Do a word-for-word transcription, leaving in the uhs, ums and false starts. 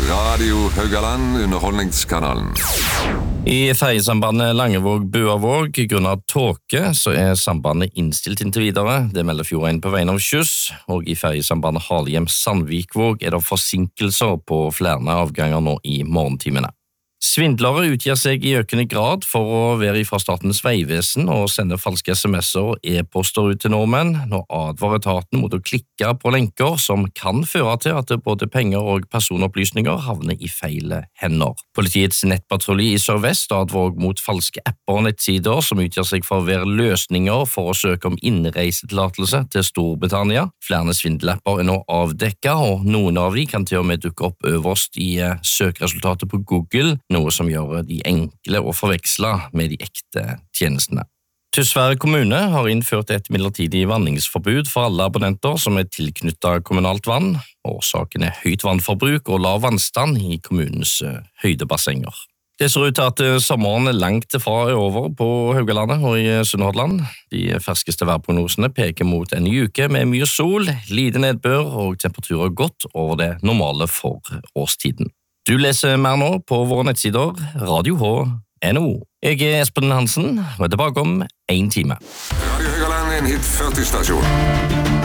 Radio Haugaland, underholdningskanalen. I ferjesambandet Langevåg-Buavåg grunnet tåke, så er sambandet innstilt inntil videre. Det melder Fjord1 på vegne av Kjus, og i ferjesambandet Halhjem-Sandvikvåg er det forsinkelser på flere avganger nå i morgentimene. Svindlere utgir seg i økende grad for å være fra Statens vegvesen og sende falske sms'er og e-poster ut til nordmenn. Nå advarer etaten mot å klikke på lenker som kan føre til at både penger og personopplysninger havner i feil hender. Politiets nettpatrulje i Sør-Vest advarer mot falske apper og nettsider som utgir seg for å være løsninger for å søke om innreisetillatelse til Storbritannia. Flere svindelapper er nå avdekket, og noen av de kan til og med dukke opp øverst i søkeresultatet på Google, noe som gjør de enkle å forveksle med de ekte tjenestene. Tysvær kommune har innført et midlertidig vanningsforbud for alle abonnenter som er tilknyttet kommunalt vann. Årsaken er høyt vannforbruk og lav vannstand i kommunens høydebassenger. Det ser ut til at sommeren langt fra er over på Haugalandet og i Sunnhordland. De ferskeste værprognosene peker mot en ny uke med mye sol, lite nedbør og temperaturer godt over det normale for årstiden. Du leser mer nå på våre nettsider radio h punktum n o. Jeg er Espen Hansen, og er tilbake om en time. Radio Haugaland er en hit førti-stasjon.